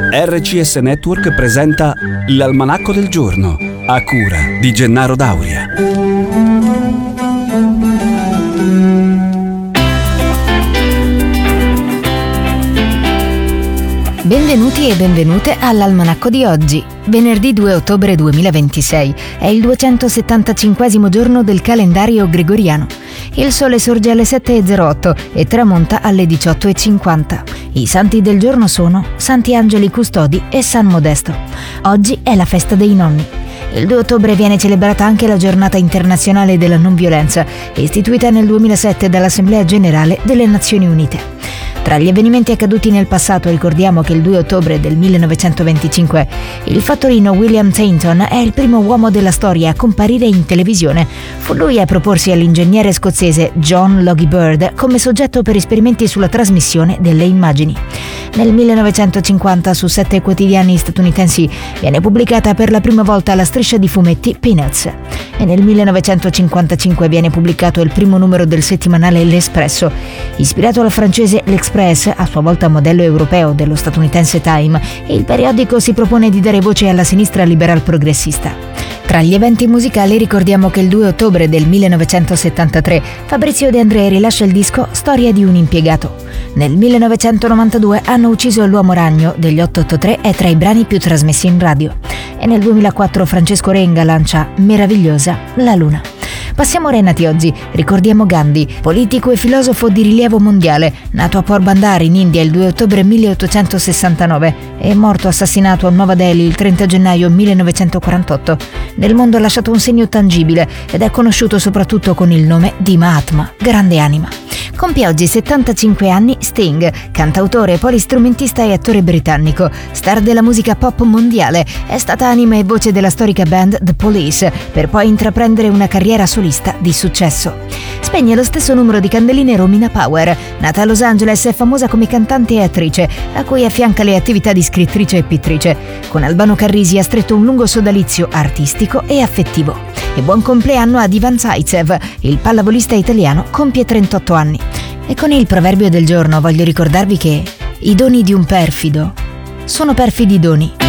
RCS Network presenta l'Almanacco del Giorno, a cura di Gennaro Dauria. Benvenuti e benvenute all'Almanacco di oggi, venerdì 2 ottobre 2026. È il 275esimo giorno del calendario gregoriano. Il sole sorge alle 7:08 e tramonta alle 18:50. I santi del giorno sono Sant'Angeli Custodi e San Modesto. Oggi è la festa dei nonni. Il 2 ottobre viene celebrata anche la Giornata internazionale della non violenza, istituita nel 2007 dall'Assemblea Generale delle Nazioni Unite. Tra gli avvenimenti accaduti nel passato ricordiamo che il 2 ottobre del 1925 il fattorino William Tainton è il primo uomo della storia a comparire in televisione. Fu lui a proporsi all'ingegnere scozzese John Logie Baird come soggetto per esperimenti sulla trasmissione delle immagini. Nel 1950 su 7 quotidiani statunitensi viene pubblicata per la prima volta la striscia di fumetti Peanuts e nel 1955 viene pubblicato il primo numero del settimanale L'Espresso. Ispirato al francese L'Express, a sua volta modello europeo dello statunitense Time, il periodico si propone di dare voce alla sinistra liberal progressista. Tra gli eventi musicali ricordiamo che il 2 ottobre del 1973 Fabrizio De André rilascia il disco Storia di un impiegato. Nel 1992 Hanno ucciso l'uomo ragno degli 883 è tra i brani più trasmessi in radio. E nel 2004 Francesco Renga lancia Meravigliosa la luna. Passiamo ai nati oggi. Ricordiamo Gandhi, politico e filosofo di rilievo mondiale, nato a Porbandar in India il 2 ottobre 1869 e morto assassinato a Nuova Delhi il 30 gennaio 1948. Nel mondo ha lasciato un segno tangibile ed è conosciuto soprattutto con il nome di Mahatma, grande anima. Compie oggi 75 anni Sting, cantautore, polistrumentista e attore britannico, star della musica pop mondiale. È stata anima e voce della storica band The Police, per poi intraprendere una carriera solista di successo. Spegne lo stesso numero di candeline Romina Power, nata a Los Angeles, è famosa come cantante e attrice, a cui affianca le attività di scrittrice e pittrice. Con Albano Carrisi ha stretto un lungo sodalizio artistico e affettivo. E buon compleanno a Ivan Zaitsev, il pallavolista italiano compie 38 anni. E con il proverbio del giorno voglio ricordarvi che i doni di un perfido sono perfidi doni.